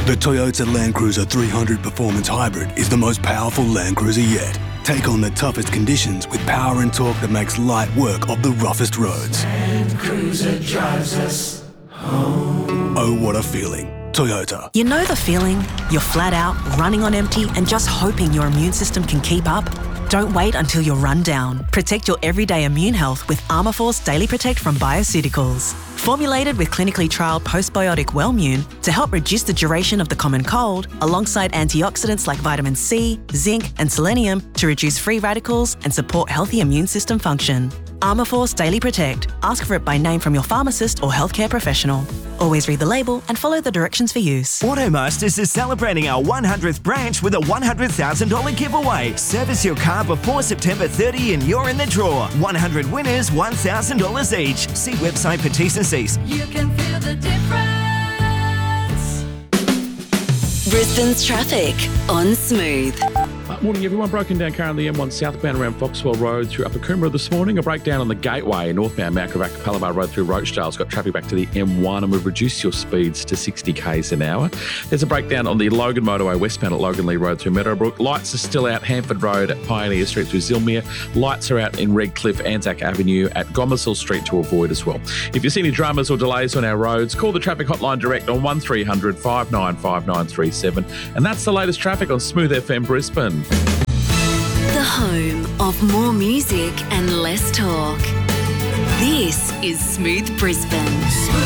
The Toyota Land Cruiser 300 Performance Hybrid is the most powerful Land Cruiser yet. Take on the toughest conditions with power and torque that makes light work of the roughest roads. Land Cruiser drives us home. Oh, what a feeling. Toyota. You know the feeling? You're flat out, running on empty and just hoping your immune system can keep up? Don't wait until you're run down. Protect your everyday immune health with Armourforce Daily Protect from Bioceuticals. Formulated with clinically trialled postbiotic Wellmune to help reduce the duration of the common cold, alongside antioxidants like vitamin C, zinc and selenium to reduce free radicals and support healthy immune system function. Armourforce Daily Protect. Ask for it by name from your pharmacist or healthcare professional. Always read the label and follow the directions for use. Automasters is celebrating our 100th branch with a $100,000 giveaway. Service your car before September 30 and you're in the draw. 100 winners, $1,000 each. See website for T's and C's. You can feel the difference. Brisbane's traffic on Smooth. Morning everyone, broken down car on the M1 southbound around Foxwell Road through Upper Coomera this morning. A breakdown on the Gateway, northbound Mount Gravatt Palabar Road through Rochdale's got traffic back to the M1 and we've reduced your speeds to 60 k's an hour. There's a breakdown on the Logan Motorway westbound at Logan Lee Road through Meadowbrook. Lights are still out Hanford Road at Pioneer Street through Zilmere. Lights are out in Redcliffe, Anzac Avenue at Gomersall Street to avoid as well. If you see any dramas or delays on our roads, call the traffic hotline direct on 1300 595937. And that's the latest traffic on Smooth FM Brisbane. The home of more music and less talk. This is Smooth Brisbane.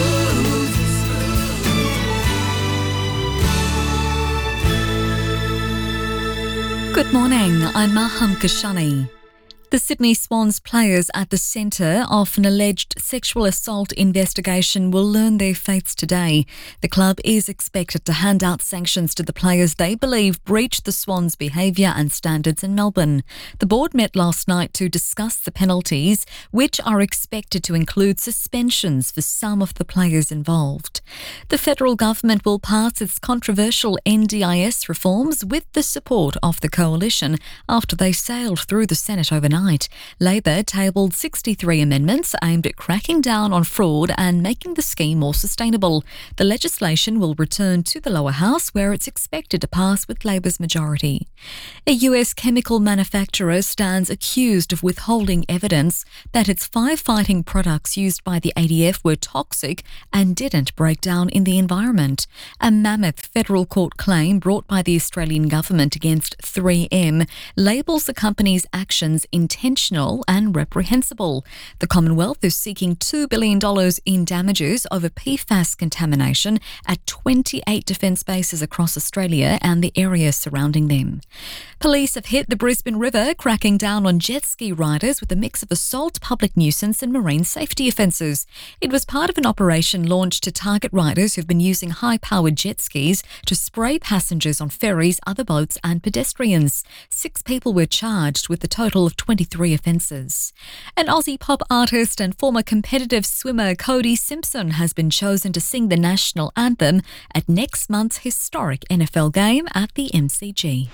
Good morning, I'm Maham Kashani. The Sydney Swans players at the centre of an alleged sexual assault investigation will learn their fates today. The club is expected to hand out sanctions to the players they believe breached the Swans' behaviour and standards in Melbourne. The board met last night to discuss the penalties, which are expected to include suspensions for some of the players involved. The federal government will pass its controversial NDIS reforms with the support of the coalition after they sailed through the Senate overnight. Labor tabled 63 amendments aimed at cracking down on fraud and making the scheme more sustainable. The legislation will return to the lower house where it's expected to pass with Labor's majority. A US chemical manufacturer stands accused of withholding evidence that its firefighting products used by the ADF were toxic and didn't break down in the environment. A mammoth federal court claim brought by the Australian government against 3M labels the company's actions intentional and reprehensible. The Commonwealth is seeking $2 billion in damages over PFAS contamination at 28 defence bases across Australia and the area surrounding them. Police have hit the Brisbane River, cracking down on jet ski riders with a mix of assault, public nuisance and marine safety offences. It was part of an operation launched to target riders who've been using high-powered jet skis to spray passengers on ferries, other boats and pedestrians. 6 people were charged with a total of 23 offences. An Aussie pop artist and former competitive swimmer Cody Simpson has been chosen to sing the national anthem at next month's historic NFL game at the MCG.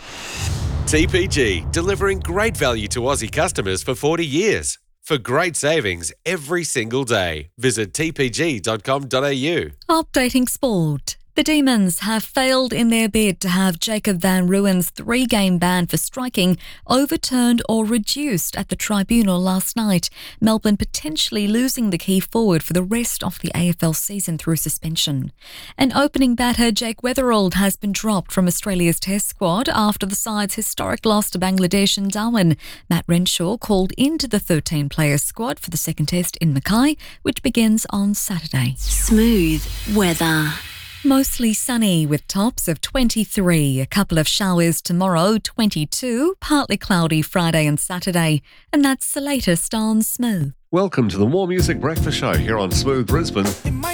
TPG, delivering great value to Aussie customers for 40 years. For great savings every single day, visit tpg.com.au. Updating sport. The Demons have failed in their bid to have Jacob van Ruwen's 3-game ban for striking overturned or reduced at the tribunal last night, Melbourne potentially losing the key forward for the rest of the AFL season through suspension. An opening batter, Jake Weatherald, has been dropped from Australia's Test squad after the side's historic loss to Bangladesh in Darwin. Matt Renshaw called into the 13-player squad for the second Test in Mackay, which begins on Saturday. Smooth weather. Mostly sunny with tops of 23, a couple of showers tomorrow, 22, partly cloudy Friday and Saturday. And that's the latest on Smooth. Welcome to the More Music Breakfast Show here on Smooth Brisbane.